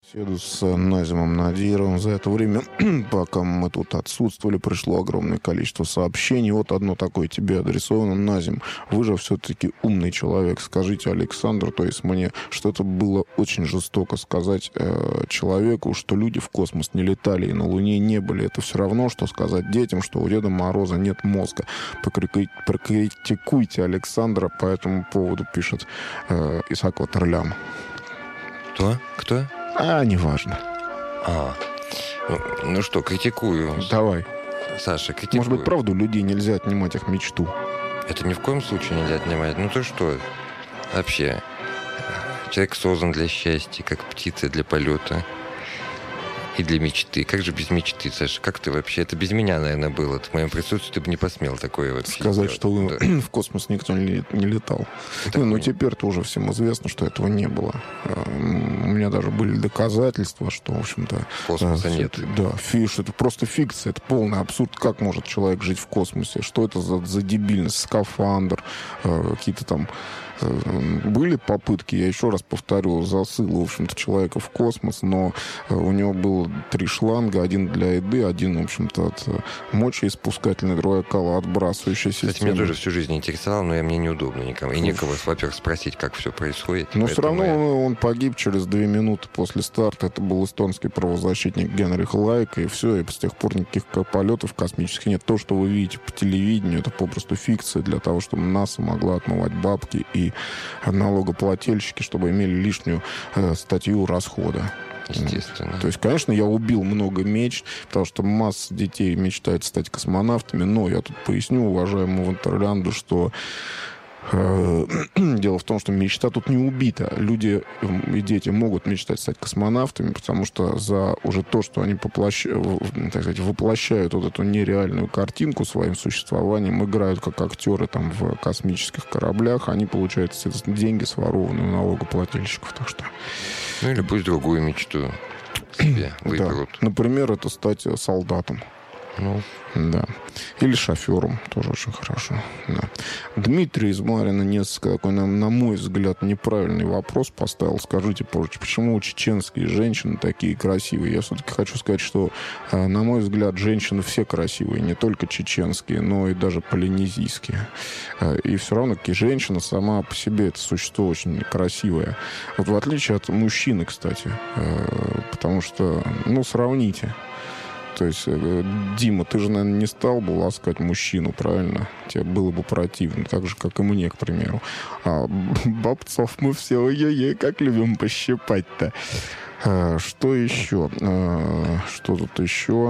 Беседу с Назимом Надировым. За это время, пока мы тут отсутствовали, пришло огромное количество сообщений. Вот одно такое тебе адресовано. Назим, вы же все-таки умный человек. Скажите Александру, то есть мне, что это было очень жестоко сказать человеку, что люди в космос не летали и на Луне не были. Это все равно, что сказать детям, что у Деда Мороза нет мозга. Прокритикуйте Александра по этому поводу, пишет Исаак Ватерлям. Кто? Неважно. Ну что, критикую. Давай. Саша, критикую. Может быть, правда, у людей нельзя отнимать их мечту? Это ни в коем случае нельзя отнимать. Ну то что? Вообще, человек создан для счастья, как птица для полета. И для мечты. Как же без мечты, Саша? Как ты вообще? Это без меня, наверное, было. В моем присутствии ты бы не посмел такое вообще сказать, сделать. что в космос никто не летал. Ну, теперь-то уже всем известно, что этого не было. У меня даже были доказательства, что, в общем-то... Космоса нет. Да, что это просто фикция, это полный абсурд. Как может человек жить в космосе? Что это за дебильность? Скафандр, какие-то там... Были попытки, я еще раз повторю, засыла, в общем-то, человека в космос, но у него было 3 шланга, один для еды, один, в общем-то, от мочеиспускательной, другая калоотбрасывающая система. Кстати, меня тоже всю жизнь интересовало, но мне неудобно никому. И некого, во-первых, спросить, как все происходит. Но все равно он погиб через 2 минуты после старта. Это был эстонский правозащитник Генрих Лайк, и все, и с тех пор никаких полетов космических нет. То, что вы видите по телевидению, это попросту фикция для того, чтобы НАСА могла отмывать бабки и налогоплательщики, чтобы имели лишнюю статью расхода. Естественно. То есть, конечно, я убил много мечт, потому что масса детей мечтает стать космонавтами, но я тут поясню уважаемому Ватерлянду, что дело в том, что мечта тут не убита. Люди и дети могут мечтать стать космонавтами, потому что за уже то, что они воплощают вот эту нереальную картинку своим существованием, играют как актеры там в космических кораблях, они получают, естественно, деньги, сворованные у налогоплательщиков. Так что... Ну или пусть другую мечту себе выберут. Да. Например, это стать солдатом. Ну, да. Или шофером. Тоже очень хорошо. Да. Дмитрий из Марина несколько такой, на мой взгляд, неправильный вопрос поставил. Скажите, почему чеченские женщины такие красивые? Я все-таки хочу сказать, что, на мой взгляд, женщины все красивые. Не только чеченские, но и даже полинезийские. И все равно женщина сама по себе это существо очень красивое. Вот в отличие от мужчины, кстати. Потому что, сравните. То есть, Дима, ты же, наверное, не стал бы ласкать мужчину, правильно? Тебе было бы противно, так же, как и мне, к примеру. А бабцов мы все, ой-ой-ой, как любим пощипать-то. Что еще? Что тут еще?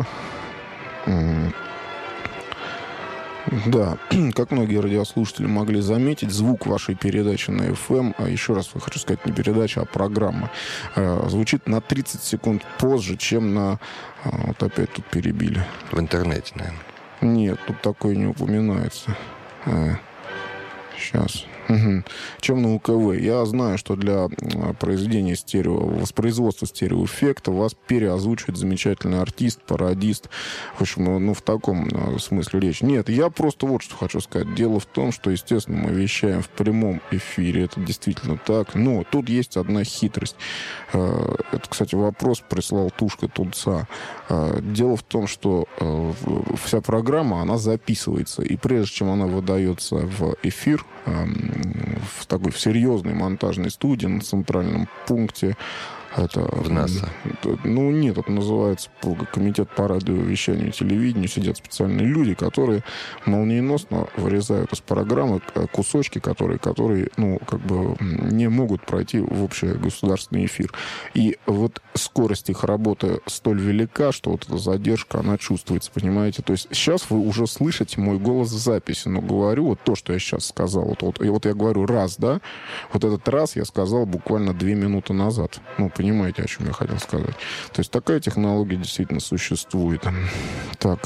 Да, как многие радиослушатели могли заметить, звук вашей передачи на FM, а еще раз хочу сказать, не передача, а программа, звучит на 30 секунд позже, чем на... Вот опять тут перебили. В интернете, наверное. Нет, тут такое не упоминается. Сейчас. Чем на УКВ. Я знаю, что для произведения воспроизводства стереоэффекта вас переозвучивает замечательный артист, пародист. В общем, в таком смысле речь. Нет, я просто вот что хочу сказать. Дело в том, что, естественно, мы вещаем в прямом эфире. Это действительно так. Но тут есть одна хитрость. Это, кстати, вопрос прислал Тушка Тунца. Дело в том, что вся программа, она записывается. И прежде чем она выдается в эфир, в серьезной монтажной студии на центральном пункте. Это, в НАСА? Нет, это называется комитет по радиовещанию и телевидению. Сидят специальные люди, которые молниеносно вырезают из программы кусочки, которые не могут пройти в общий государственный эфир. И вот скорость их работы столь велика, что вот эта задержка, она чувствуется, понимаете? То есть сейчас вы уже слышите мой голос в записи, но говорю вот то, что я сейчас сказал. Вот я говорю раз, да? Вот этот раз я сказал буквально 2 минуты назад. Понимаете, о чем я хотел сказать. То есть такая технология действительно существует. Так.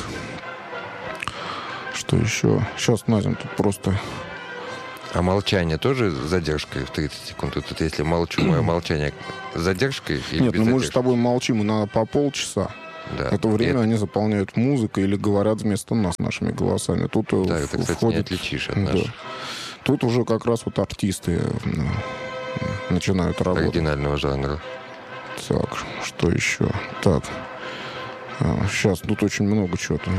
Что еще? Сейчас, Назим, тут просто... А молчание тоже с задержкой в 30 секунд? Тут если молчу, мое молчание с задержкой или Нет, без мы задержки? же с тобой молчим иногда по полчаса. Да. Это время они заполняют музыкой или говорят вместо нас нашими голосами. Тут да, это, кстати, не отличишь от наших. Да. Тут уже как раз вот артисты начинают работать. Оригинального жанра. Так, что еще? Так. Сейчас, тут очень много чего-то.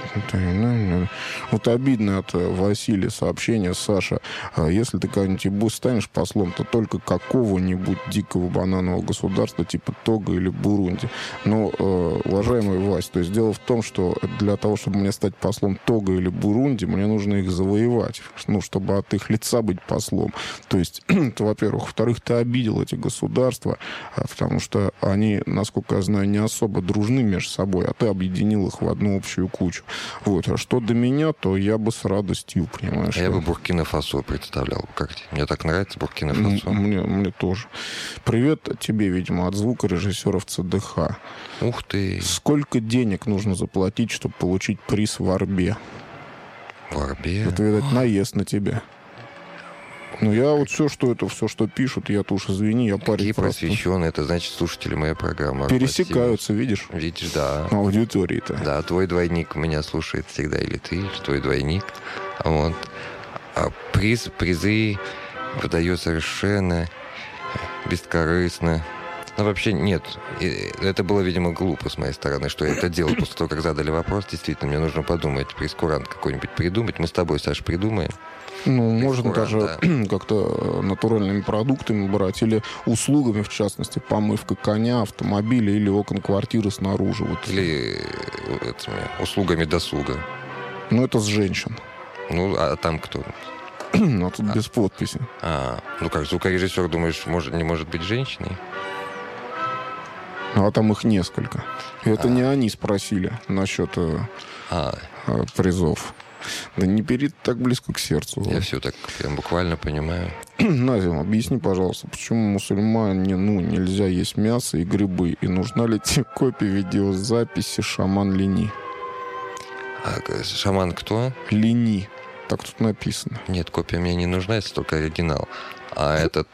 Вот обидно от Василия сообщение. Саша, если ты когда-нибудь станешь послом, то только какого-нибудь дикого бананового государства, типа Того или Бурунди. Но, уважаемый Вась, то есть дело в том, что для того, чтобы мне стать послом Того или Бурунди, мне нужно их завоевать. Ну, чтобы от их лица быть послом. То есть, это, во-первых. Во-вторых, ты обидел эти государства, потому что они, насколько я знаю, не особо дружны между собой, а ты объединил их в одну общую кучу. Вот. А что до меня, то я бы с радостью, понимаешь. Я бы Буркина-Фасо представлял. Как тебе? Мне так нравится Буркина-Фасо. Мне тоже. Привет тебе, видимо, от звукорежиссеров ЦДХ. Ух ты. Сколько денег нужно заплатить, чтобы получить приз в Орбе? В Орбе? Это, видать, наезд на тебя. Ну, я вот все, что пишут, я-то уж, извини, я парень Какие просто. просвещенные, это значит слушатели моей программы. Пересекаются, видишь? Видишь, да. Аудитории-то. Да, твой двойник меня слушает всегда, или ты, твой двойник. Вот. А призы выдает совершенно бескорыстно. Ну, вообще нет. Это было, видимо, глупо с моей стороны, что я это делал. После того, как задали вопрос, действительно, мне нужно подумать, прейскурант какой-нибудь придумать. Мы с тобой, Саш, придумаем. Ну, можно даже да. как-то натуральными продуктами брать или услугами, в частности, помывка коня, автомобиля или окон квартиры снаружи. Вот. Или услугами досуга. Ну, это с женщин. Ну, а там кто? А тут без подписи. Ну как, звукорежиссер, думаешь, не может быть женщиной? А там их несколько. И это не они спросили насчет призов. Да не бери так близко к сердцу. Я все так прям буквально понимаю. Назим, объясни, пожалуйста, почему мусульмане, нельзя есть мясо и грибы? И нужна ли тебе копия видеозаписи «Шаман Лини»? Шаман кто? Лини. Так тут написано. Нет, копия мне не нужна, если только оригинал. А этот...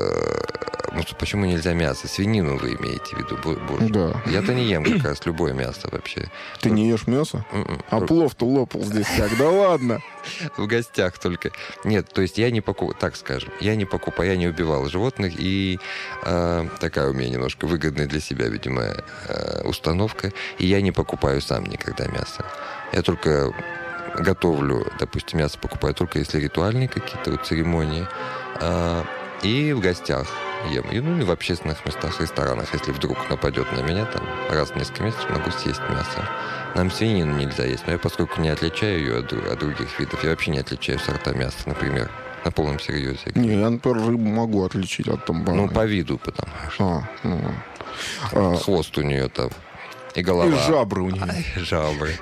почему нельзя мясо? Свинину вы имеете в виду? Боже. Да. Я-то не ем как раз любое мясо вообще. Ты не ешь мясо? А плов-то лопал здесь как? Да ладно! В гостях только. Нет, то есть я не покупаю, так скажем, я не убивал животных, и такая у меня немножко выгодная для себя, видимо, установка, и я не покупаю сам никогда мясо. Я только готовлю, допустим, мясо покупаю только если ритуальные какие-то вот церемонии, и в гостях ем. И, и в общественных местах, ресторанах, если вдруг нападет на меня, там раз в несколько месяцев могу съесть мясо. Нам свинину нельзя есть, но я, поскольку не отличаю ее от других видов, я вообще не отличаю сорта мяса, например, на полном серьезе. Не, я, например, рыбу могу отличить от тамбара. Ну, по виду, потому что. Хвост у нее там, и голова. И жабры у нее. Жабры.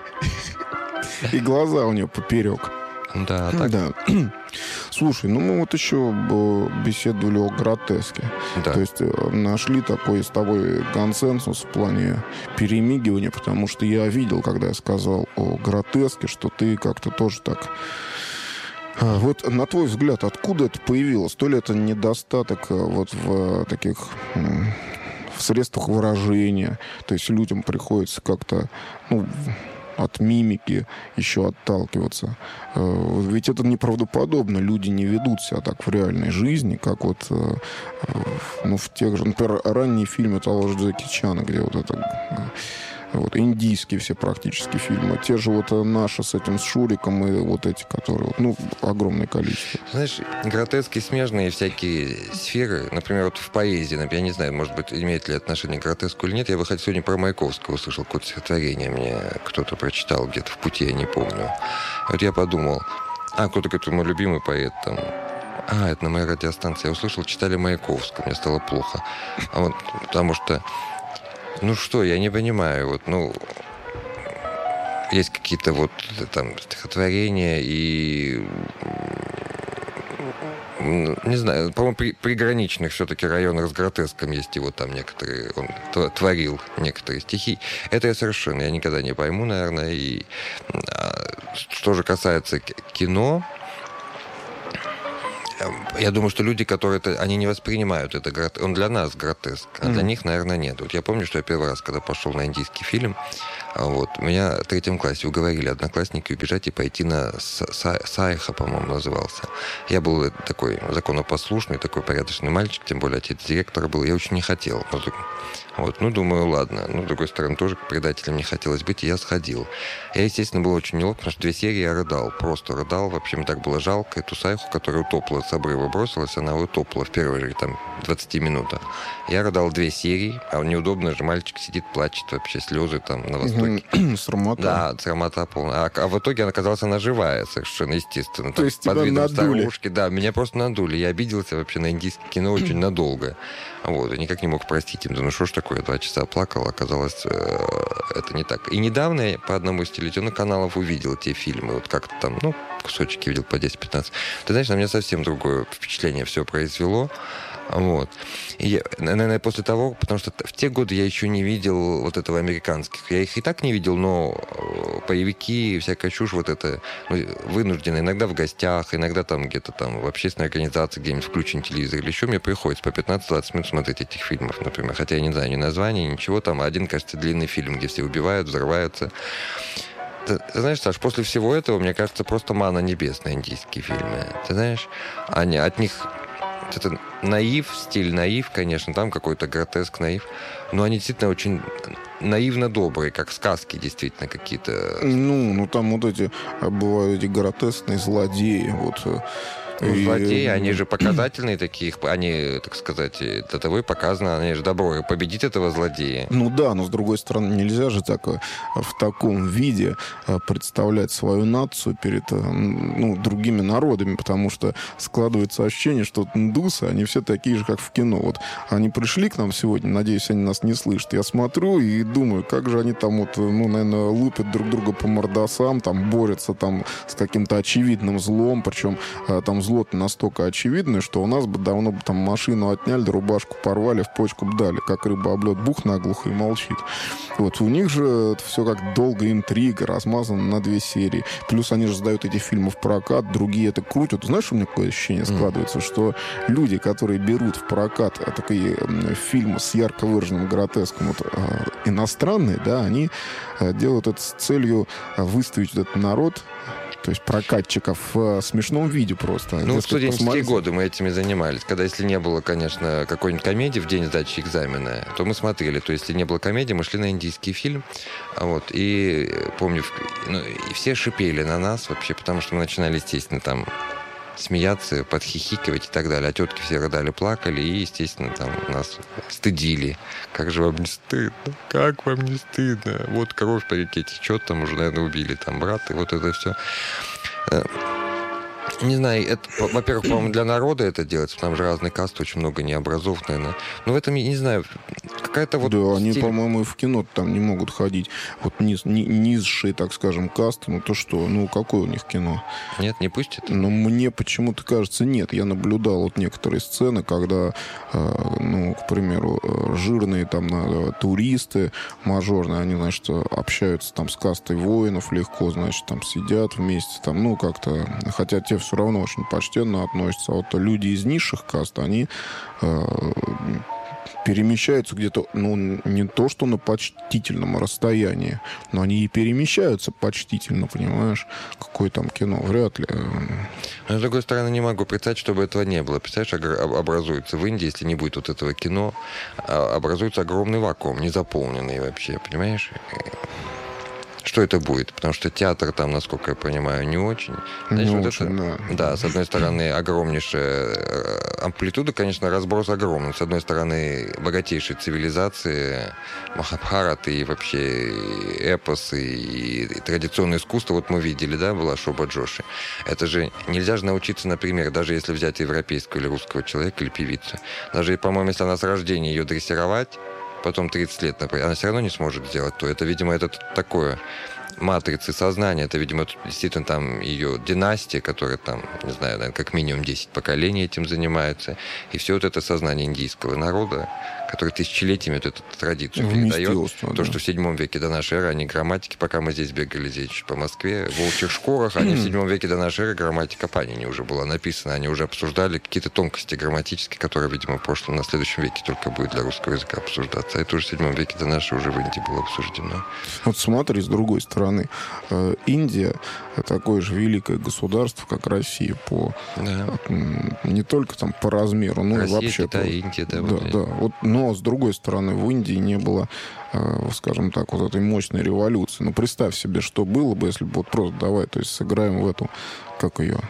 И глаза у нее поперек. Да, так. Да. Слушай, мы вот еще беседовали о гротеске. Да. То есть нашли такой с тобой консенсус в плане перемигивания, потому что я видел, когда я сказал о гротеске, что ты как-то тоже так... Вот на твой взгляд, откуда это появилось? То ли это недостаток вот в таких... в средствах выражения, то есть людям приходится как-то... от мимики еще отталкиваться. Ведь это неправдоподобно. Люди не ведут себя так в реальной жизни, как вот в тех же... Например, ранние фильмы того же Джеки Чана, где вот это... Вот, индийские все практически фильмы. Те же вот наши с этим, с Шуриком и вот эти, которые... огромное количество. Знаешь, гротески, смежные всякие сферы, например, вот в поэзии, я не знаю, может быть, имеет ли отношение к гротеску или нет, я бы хоть сегодня про Маяковского услышал какое-то стихотворение, мне кто-то прочитал где-то в пути, я не помню. Вот я подумал, кто-то говорит, мой любимый поэт, там... это на моей радиостанции я услышал, читали Маяковского, мне стало плохо. Потому что я не понимаю, есть какие-то там стихотворения и, не знаю, по-моему, при приграничных все-таки районах с гротеском есть его там некоторые, он творил некоторые стихи. Это я никогда не пойму, наверное. И что же касается кино, Я думаю, что люди, которые они не воспринимают это, он для нас гротеск, а для них, наверное, нет. Вот я помню, что я первый раз, когда пошел на индийский фильм, вот, меня в 3 классе уговорили одноклассники убежать и пойти на Сайха, по-моему, назывался. Я был такой законопослушный, такой порядочный мальчик, тем более отец директора был. Я очень не хотел. Вот, думаю, ладно. С другой стороны, тоже предателем не хотелось быть, и я сходил. Я, естественно, был очень неловко, потому что 2 серии я рыдал. Просто рыдал. Вообще, мне так было жалко эту Сайху, которая утопла с обрыва, бросилась, она утопла в первые же 20 минутах. Я рыдал 2 серии, а неудобно же, мальчик сидит, плачет, вообще слезы там на востоке. Срамота. Да, срамота полная. А в итоге оказалась она живая, совершенно естественно. То есть тебя надули? Старушки. Да, меня просто надули. Я обиделся вообще на индийское кино очень надолго. Вот, и никак не мог простить им. Думаю, что ж такое, 2 часа плакал, оказалось, это не так. И недавно я по одному из телевизионных каналов увидел те фильмы, вот как-то там, кусочки видел по 10-15. Ты знаешь, на меня совсем другое впечатление все произвело. Вот. И, наверное, после того, потому что в те годы я еще не видел вот этого американских. Я их и так не видел, но боевики, всякая чушь вот это вынуждена. Иногда в гостях, иногда там где-то там в общественной организации, где-нибудь включен телевизор или еще, мне приходится по 15-20 минут смотреть этих фильмов, например. Хотя я не знаю ни названия, ничего. Там один, кажется, длинный фильм, где все убивают, взрываются. Ты знаешь, Саш, после всего этого, мне кажется, просто мана небесная индийские фильмы. Ты знаешь, от них... Это стиль наив, конечно, там какой-то гротеск, наив. Но они действительно очень наивно добрые, как сказки действительно какие-то. Там вот эти бывают эти гротескные злодеи, вот. Злодеи, они же показательные такие, они, так сказать, таковы показано, они же добро, победить этого злодея. Но с другой стороны, нельзя же в таком виде представлять свою нацию перед другими народами, потому что складывается ощущение, что индусы, они все такие же, как в кино. Вот они пришли к нам сегодня, надеюсь, они нас не слышат. Я смотрю и думаю, как же они там наверное, лупят друг друга по мордасам, там борются там с каким-то очевидным злом, причем там зло-то настолько очевидное, что у нас бы давно там машину отняли, рубашку порвали, в почку бы дали, как рыба об лед, бух наглухо и молчит. Вот у них же это все как долгая интрига, размазано на 2 серии. Плюс они же сдают эти фильмы в прокат, другие это крутят. Знаешь, у меня какое ощущение складывается, что люди, которые берут в прокат такие фильмы с ярко выраженным гротеском, иностранные, да, они делают это с целью выставить этот народ, то есть прокатчиков в смешном виде просто. В студенческие годы мы этими занимались. Когда, если не было, конечно, какой-нибудь комедии в день сдачи экзамена, то мы смотрели. То есть, если не было комедии, мы шли на индийский фильм. И помню, и все шипели на нас вообще, потому что мы начинали, естественно, там смеяться, подхихикивать и так далее. А тетки все рыдали, плакали и, естественно, там нас стыдили. Как же вам не стыдно? Как вам не стыдно? Вот кровь по реке течет, там уже, наверное, убили там брата, и вот это все. Не знаю, это, во-первых, по-моему, для народа это делается, там же разные касты, очень много необразованных, наверное. Но в этом, я не знаю, какая-то вот... Да, они, по-моему, и в кино там не могут ходить. Вот низшие, так скажем, касты, то что? Какое у них кино? Нет, не пустят? Мне почему-то кажется, нет. Я наблюдал некоторые сцены, когда, к примеру, жирные там туристы мажорные, они, значит, общаются там с кастой воинов легко, значит, там сидят вместе, там, как-то... Хотя те все равно очень почтенно относятся. А вот люди из низших каст, они перемещаются где-то, не то что на почтительном расстоянии, но они и перемещаются почтительно, понимаешь? Какое там кино? Вряд ли. Но, с другой стороны, не могу представить, чтобы этого не было. Представляешь, образуется в Индии, если не будет вот этого кино, образуется огромный вакуум, незаполненный вообще, понимаешь? Что это будет? Потому что театр там, насколько я понимаю, не очень. Знаешь, не очень, да. Да, с одной стороны, огромнейшая амплитуда, конечно, разброс огромный. С одной стороны, богатейшие цивилизации, Махабхараты и вообще эпосы, и традиционное искусство. Вот мы видели, да, была Шоба Джоши. Это же нельзя же научиться, например, даже если взять европейского или русского человека или певицу. Даже, по-моему, если она с рождения ее дрессировать, потом 30 лет, например, она все равно не сможет сделать, то это, видимо, это такое матрицы сознания. Это, видимо, действительно там ее династия, которая там, не знаю, наверное, как минимум 10 поколений этим занимается. И все вот это сознание индийского народа, который тысячелетиями вот эту традицию передает. То, что в 7 веке до нашей эры они грамматики, пока мы здесь бегали здесь по Москве, в волчьих шкурах, они в 7 веке до нашей эры грамматика Панини уже была написана. Они уже обсуждали какие-то тонкости грамматические, которые, видимо, в прошлом, на следующем веке только будет для русского языка обсуждаться. А это уже в 7 веке до нашей уже в Индии было обсуждено. Вот смотри, с другой стороны, Индия такое же великое государство, как Россия, не только там по размеру, но Россия, и вообще... Китай, Индия, да. Вот, но, с другой стороны, в Индии не было, скажем так, вот этой мощной революции. Ну, представь себе, что было бы, если бы вот просто давай, то есть сыграем в эту, как ее...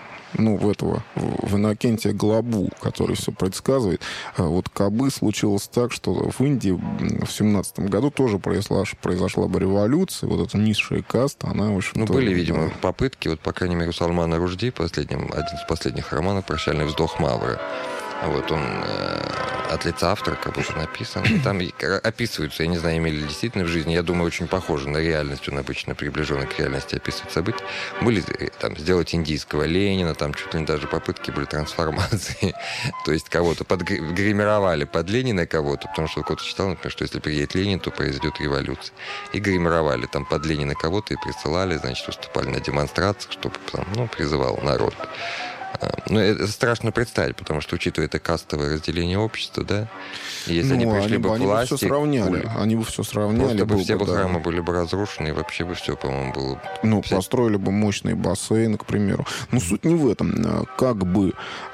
в Иннокентия Глобу, который все предсказывает. Вот кабы случилось так, что в Индии в 17 году тоже произошла бы революция, вот эта низшая каста, она, в общем-то... были, видимо, попытки, вот, по крайней мере, у Салмана Ружди, один из последних романов «Прощальный вздох Мавры». Вот он от лица автора как будто написан. И там описываются, я не знаю, имели ли действительно в жизни, я думаю, очень похоже на реальность, он обычно приближенный к реальности описывает события. Были там сделать индийского Ленина, там чуть ли не даже попытки были трансформации. То есть кого-то гримировали под Ленина кого-то, потому что кто-то считал, например, что если приедет Ленин, то произойдет революция. И гримировали там под Ленина кого-то и присылали, значит, выступали на демонстрациях, чтобы там, призывал народ. Ну, это страшно представить, потому что, учитывая это кастовое разделение общества, да, если они пришли бы к власти... Они бы все сравняли. Просто бы все храмы были бы разрушены, и вообще бы все, по-моему, было... построили бы мощные бассейны, к примеру. Но суть не в этом. Как бы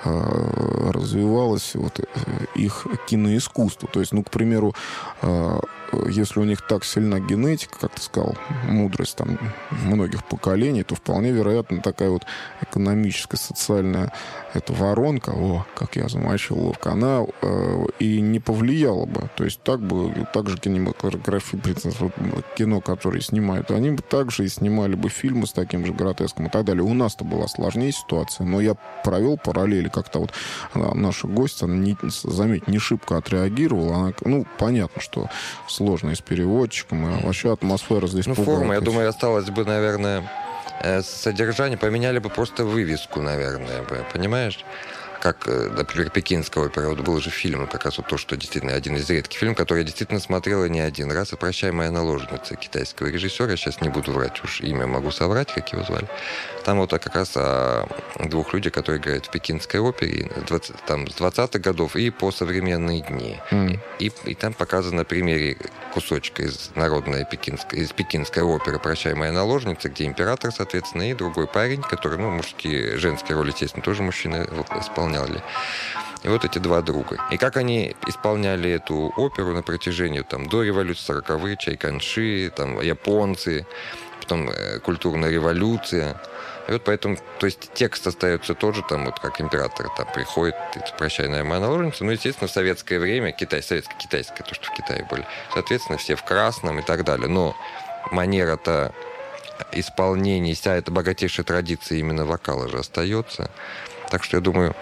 развивалось их киноискусство. То есть, к примеру, если у них так сильна генетика, как ты сказал, мудрость там многих поколений, то вполне вероятно такая вот экономическая, социальная эта воронка, как я замочил ловко, она и не повлияла бы. То есть так же кинематография, кино, которое снимают, они бы также и снимали бы фильмы с таким же гротеском и так далее. У нас-то была сложнее ситуация, но я провел параллели, как-то вот наша гостья, заметь, не шибко отреагировала. Она, понятно, что сложно и с переводчиком, и вообще атмосфера здесь пугает. Форма, я думаю, осталось бы, наверное, содержание, поменяли бы просто вывеску, наверное, понимаешь? Как, например, «Пекинская опера». Вот был же фильм, как раз вот то, что действительно один из редких фильмов, который я действительно смотрела не один раз. «И прощай, моя наложница» китайского режиссера. Я сейчас не буду врать, уж имя могу соврать, как его звали. Там вот как раз о двух людях, которые играют в Пекинской опере там, с 20-х годов и по современные дни. И там показано на примере кусочка из пекинской оперы «Прощай, моя наложница», где император, соответственно, и другой парень, который, мужские, женские роли, естественно, тоже мужчины исполняли. И вот эти два друга. И как они исполняли эту оперу на протяжении до революции 40-х, Чайканши, японцы, потом культурная революция. И вот поэтому, то есть текст остается тот же, как император приходит, «Прощай, моя наложница». Естественно, в советское время, советско-китайское, то, что в Китае были, соответственно, все в красном и так далее. Но манера-то исполнения, вся эта богатейшая традиция именно вокала же остается. Так что я думаю,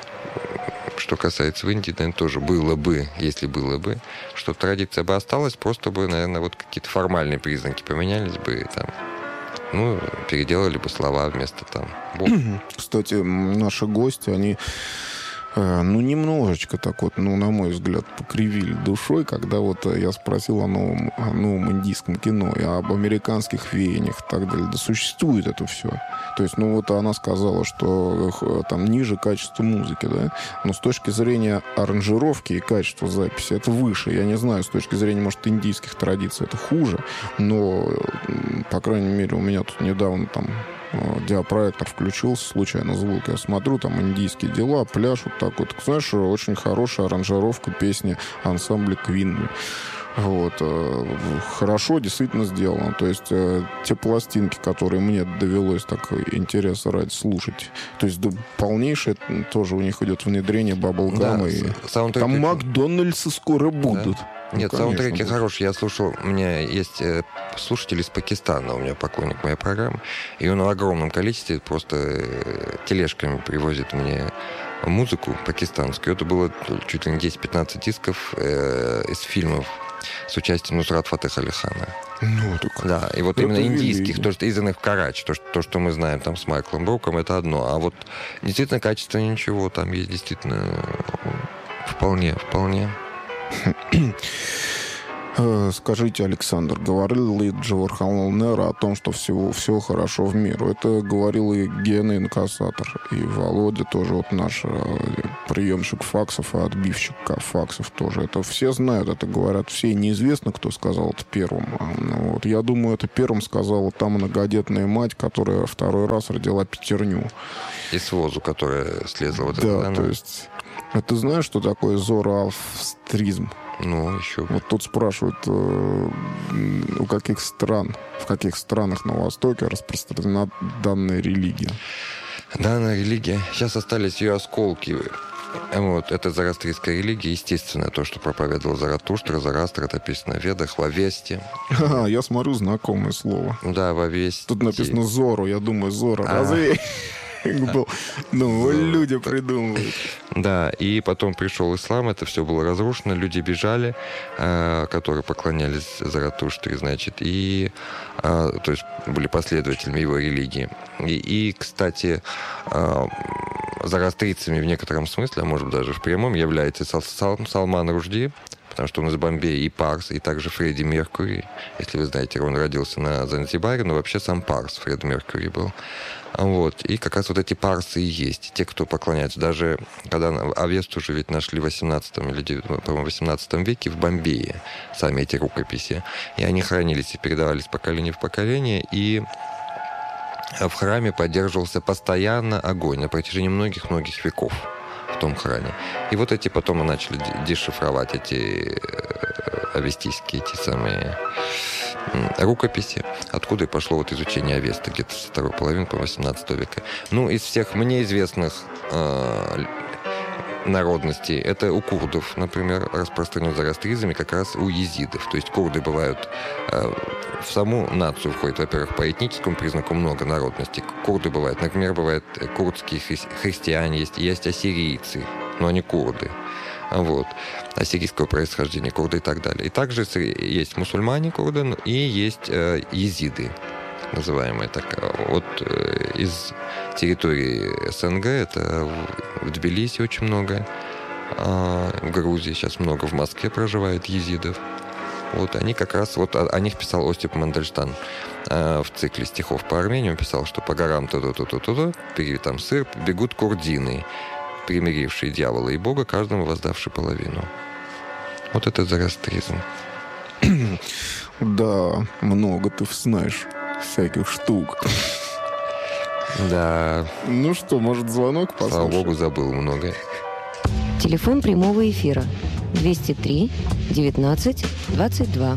что касается в Индии, наверное, тоже было бы, если было бы, что традиция бы осталась, просто бы, наверное, какие-то формальные признаки поменялись бы, переделали бы слова вместо «Бог». Кстати, наши гости, они немножечко так на мой взгляд, покривили душой, когда я спросил о новом индийском кино и об американских веяниях и так далее. Да существует это все. То есть, она сказала, что там ниже качество музыки, да, но с точки зрения аранжировки и качества записи это выше. Я не знаю, с точки зрения, может, индийских традиций это хуже, но, по крайней мере, у меня тут недавно диапроектор включился, случайно звук, я смотрю, индийские дела, пляшут так вот. Знаешь, очень хорошая аранжировка песни ансамбля Queen. Хорошо действительно сделано. То есть те пластинки, которые мне довелось так интереса ради слушать, то есть полнейшее тоже у них идет внедрение баблгама. Да, там Макдональдсы скоро будут. Да. Нет, саундтреки хорошие. Я слушал, у меня есть слушатель из Пакистана, у меня поклонник моей программы, и он в огромном количестве просто тележками привозит мне музыку пакистанскую. Это было чуть ли не 10-15 дисков из фильмов с участием Нусрат Фатех Али Хана. Ну, так Да, и вот это именно индийских, великий. то, что изданных в Карачи, то, что мы знаем там с Майклом Бруком, это одно. А вот действительно качество ничего, там есть действительно вполне. Скажите, Александр, говорил ли Джавахарлал Неру о том, что все хорошо в миру? Это говорил и Гена инкассатор, и Володя тоже, вот наш приемщик факсов и отбивщик факсов тоже. Это все знают, это говорят все. Неизвестно, кто сказал это первым. Вот. Я думаю, это первым сказала та многодетная мать, которая второй раз родила пятерню. И с возу, которая слезла. Вот Да, это, то есть... А ты знаешь, что такое зороастризм? Ну, еще бы. Вот тут спрашивают, в каких странах на Востоке распространена данная религия. Данная религия. Сейчас остались ее осколки. Вот. Это зороастрийская религия, естественно, то, что проповедовал Заратуштра. Зороастр, это описано в Ведах, в Авесте. Я смотрю, знакомое слово. Да, в Авесте. Тут написано Зору, я думаю, Зора. Разве? Ну, люди придумывают. Да, и потом пришел ислам, это все было разрушено, люди бежали, которые поклонялись Заратуштре, значит, и, то есть, были последователями его религии. И кстати, зороастрийцами в некотором смысле, а может быть даже в прямом, является Салман Ружди, потому что он из Бомбея, и Парс, и также Фредди Меркьюри. Если вы знаете, он родился на Занзибаре, но вообще сам Парс, Фредди Меркьюри был. Вот. И как раз вот эти парсы и есть, те, кто поклоняются. Даже когда Авесту уже ведь нашли в 18 или, по-моему, 18 веке в Бомбее, сами эти рукописи. И они хранились и передавались поколение в поколение, и в храме поддерживался постоянно огонь на протяжении многих-многих веков в том храме. И вот эти потом начали дешифровать эти авестийские, эти самые рукописи, откуда и пошло вот изучение Авесты, где-то со второй половины, по 18 века. Ну, из всех мне известных народностей, это у курдов, например, распространен зороастризм, и как раз у езидов. То есть курды бывают, в саму нацию входит, во-первых, по этническому признаку много народностей. Курды бывают, например, бывают курдские христиане, есть ассирийцы, но они курды. Вот, ассирийского происхождения, курды и так далее. И также есть мусульмане курды и есть езиды, называемые так. Вот из территории СНГ, это в Тбилиси очень много, в Грузии сейчас много, в Москве проживает езидов. Вот они как раз, вот о них писал Остип Мандельштам в цикле стихов по Армении. Он писал, что по горам туда, там сыр, бегут курдины, примирившие дьявола и Бога, каждому воздавший половину. Вот это зороастризм. Да, много ты знаешь всяких штук. Да. Ну что, может, звонок послушаем? Слава Богу, забыл много. Телефон прямого эфира 203 19 22.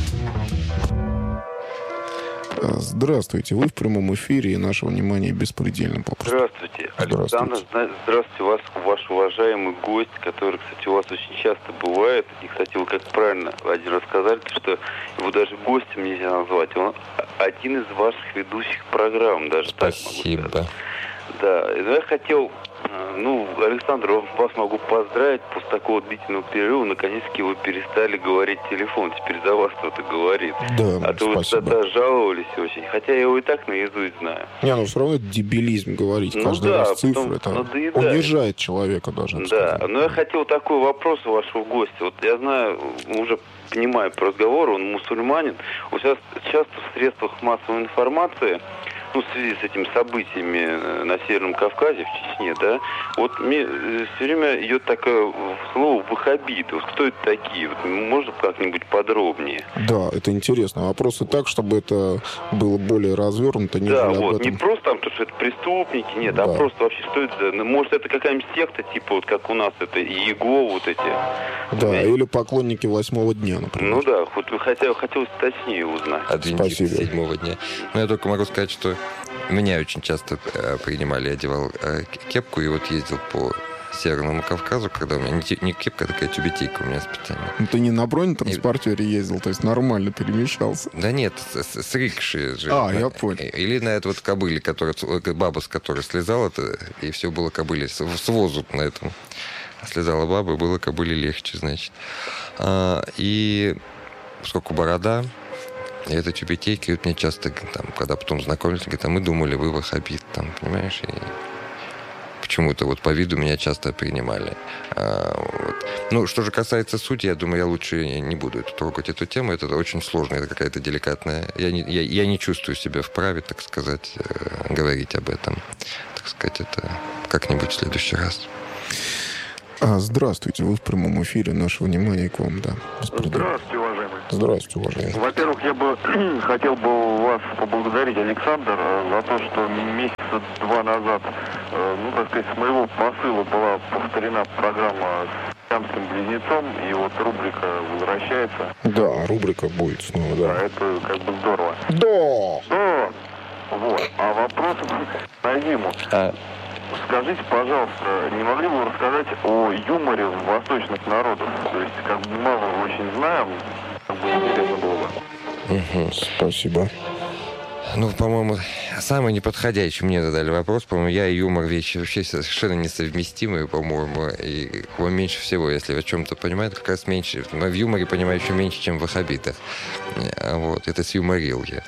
Здравствуйте, вы в прямом эфире, и наше внимание беспредельно попросту. Здравствуйте, Александр. Здравствуйте, ваш уважаемый гость, который, кстати, у вас очень часто бывает. И, кстати, вы как правильно один раз сказали, что его даже гостем нельзя назвать. Он один из ваших ведущих программ, даже Спасибо. Так могу сказать. Да, я хотел, Александр, вас могу поздравить, после такого длительного перерыва, наконец-таки вы перестали говорить телефон, теперь за вас кто-то говорит. Да, а то спасибо. Вы тогда жаловались очень, хотя я его и так наизусть знаю. Не, все равно это дебилизм говорить каждый раз цифры, это унижает человека даже. Да, но я хотел такой вопрос у вашего гостя. Вот я знаю, уже понимаю по разговору, он мусульманин. Вот сейчас часто в средствах массовой информации, в связи с этими событиями на Северном Кавказе, в Чечне, да, вот мне все время идет такое слово «ваххабиты». Вот кто это такие? Вот, можно как-нибудь подробнее? Да, это интересно. Вопросы так, чтобы это было более развернуто, нежели да, об вот, этом. не просто там, то, что это преступники, нет, да. А просто вообще, что это? Может, это какая-нибудь секта, типа, вот как у нас, это Иеговы, вот эти? Да, или поклонники 8-го дня, например. Ну да, хоть хотелось точнее узнать. Адвентисты 7-го дня. Но я только могу сказать, что меня очень часто принимали, я одевал кепку и вот ездил по Северному Кавказу, когда у меня не кепка, а такая тюбетейка у меня специально. Ну, ты не на бронетранспортере ездил, то есть нормально перемещался? Да нет, с рикши же. Я понял. Или на эту вот кобыле, баба, с которой слезала, и все было кобыле, с возу на этом. Слезала баба, было кобыле легче, значит. И поскольку борода, и это тюбетейки, вот мне часто, там, когда потом знакомились, говорят, а мы думали, вы ваххабит, там, понимаешь, и почему-то вот по виду меня часто принимали. Вот. Ну, что же касается сути, я думаю, я лучше не буду трогать эту тему. Это очень сложно, это какая-то деликатная. Я не чувствую себя вправе, так сказать, говорить об этом. Так сказать, это как-нибудь в следующий раз. Здравствуйте, вы в прямом эфире. Наше внимание к вам, да. Здравствуйте, уважаемый. Здравствуйте, уважаемый. Во-первых, я бы хотел бы вас поблагодарить, Александр, за то, что месяца 2 назад, ну, так сказать, с моего посыла была повторена программа с сиамским близнецом, и вот рубрика возвращается. Да, рубрика будет снова, да. Это как бы здорово. Да! Вот. А вопрос на Диму. Скажите, пожалуйста, не могли бы вы рассказать о юморе восточных народов? То есть, как бы мало очень знаем, как бы интересно было бы. Спасибо. Ну, по-моему, самый неподходящий мне задали вопрос. По-моему, я и юмор вещи вообще совершенно несовместимые, по-моему. И его меньше всего, если вы о чем-то понимаете, как раз меньше. В юморе понимаю еще меньше, чем в ваххабитах. Вот, это с юморил я.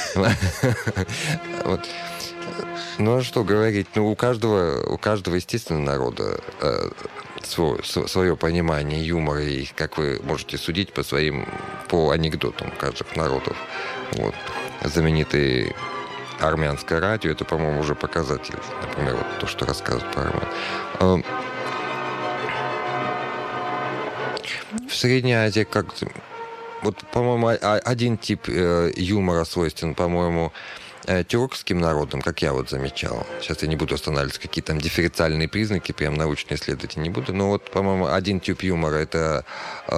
Ну, а что говорить? Ну, у каждого, естественно, народа свое понимание юмора, и как вы можете судить по анекдотам каждых народов. Вот. Знаменитый армянское радио, это, по-моему, уже показатель. Например, вот то, что рассказывают про армян. В Средней Азии как-то... Вот, по-моему, один тип юмора свойственен, по-моему, тюркским народам, как я вот замечал. Сейчас я не буду останавливаться, какие там дифференциальные признаки, прям научные исследовать не буду. Но вот, по-моему, один тип юмора — это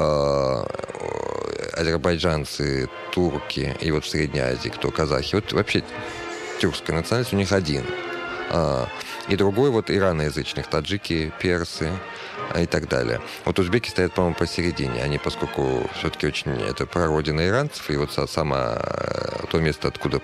азербайджанцы, турки, и вот в Средней Азии, кто казахи. Вот вообще тюркская национальность у них один. И другой вот ираноязычных, таджики, персы и так далее. Вот узбеки стоят, по-моему, посередине. Они, поскольку все-таки очень... Это прародина иранцев, и вот само то место, откуда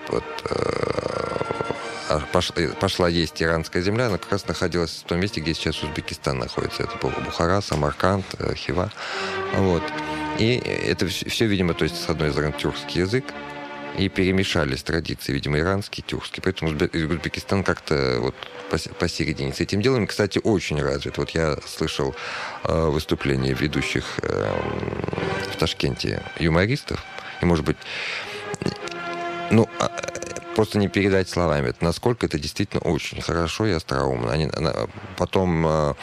пошла есть иранская земля, она как раз находилась в том месте, где сейчас Узбекистан находится. Это был Бухара, Самарканд, Хива. Вот. И это все, видимо, то есть, с одной стороны, тюркский язык, и перемешались традиции, видимо, иранский, тюркский. Поэтому Узбекистан как-то вот посередине с этим делом. Кстати, очень развит. Вот я слышал выступления ведущих в Ташкенте юмористов. И, может быть, ну, просто не передать словами, насколько это действительно очень хорошо и остроумно. Потом...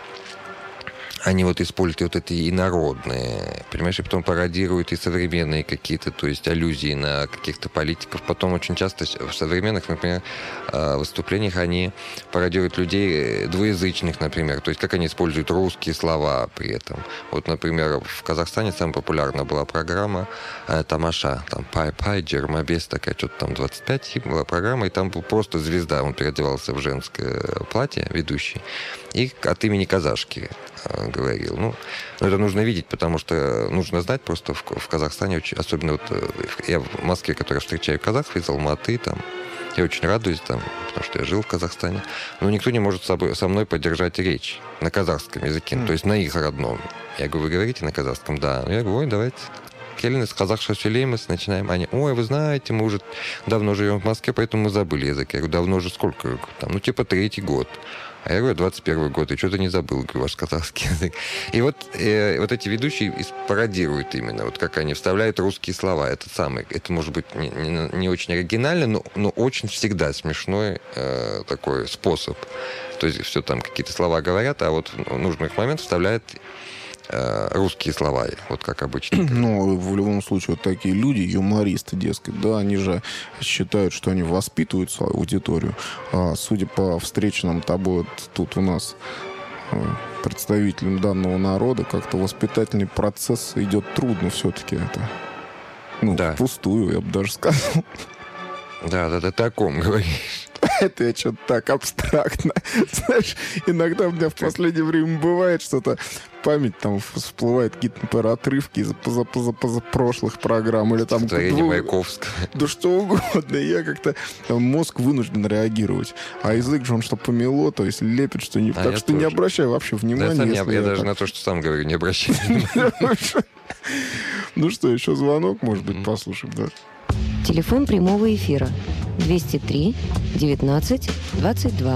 Они вот используют вот эти инородные, понимаешь, и потом пародируют и современные какие-то, то есть аллюзии на каких-то политиков. Потом очень часто в современных, например, выступлениях они пародируют людей двуязычных, например. То есть как они используют русские слова при этом. Вот, например, в Казахстане самая популярная была программа «Тамаша». Там «Пай-пай», «Джермобес», такая что-то там 25 была программа, и там был просто звезда. Он переодевался в женское платье, ведущий, и от имени казашки говорил. Ну, это нужно видеть, потому что нужно знать просто в Казахстане, особенно вот я в Москве, который встречаю казахов из Алматы, там, я очень радуюсь там, потому что я жил в Казахстане, но никто не может со мной поддержать речь на казахском языке, то есть на их родном. Я говорю, вы говорите на казахском? Да. Я говорю, ой, давайте. Келинес, казахша сөйлейміз, начинаем. Они, ой, вы знаете, мы уже давно живем в Москве, поэтому мы забыли язык. Я говорю, давно же сколько? Там, ну, типа 3-й год. А я говорю, 21 год, и что-то не забыл, говорю, ваш казахский язык. И вот эти ведущие пародируют именно, вот как они вставляют русские слова. Это может быть не очень оригинально, но очень всегда смешной такой способ. То есть все там какие-то слова говорят, а вот в нужных моментах вставляют русские слова, вот как обычно. Ну, в любом случае, вот такие люди, юмористы, дескать, да, они же считают, что они воспитывают свою аудиторию. А судя по встреченным тобой вот тут у нас представителям данного народа, как-то воспитательный процесс идет трудно все-таки это. Ну, да. Впустую, я бы даже сказал. Да, ты о ком говоришь? Это я что-то так абстрактно. Знаешь, иногда у меня в последнее время бывает что-то, память там всплывает какие-то, например, отрывки из позапрошлых программ. Или там... Творение Маяковского. Да что угодно. И я как-то... Мозг вынужден реагировать. А язык же он что помело, то есть лепит что-нибудь. Так что не обращай вообще внимания. Я даже на то, что сам говорю, не обращай внимания. Ну что, еще звонок, может быть, послушаем, да? Телефон прямого эфира 203 19 22.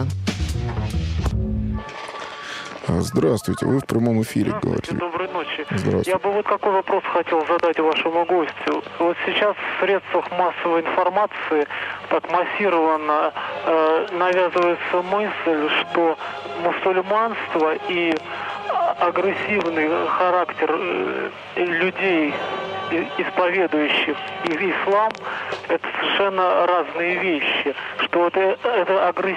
Здравствуйте, вы в прямом эфире говорите. Доброй ночи. Здравствуйте. Я бы вот какой вопрос хотел задать вашему гостю. Вот сейчас в средствах массовой информации так массированно навязывается мысль, что мусульманство и агрессивный характер людей, исповедующих ислам, это совершенно разные вещи. Что это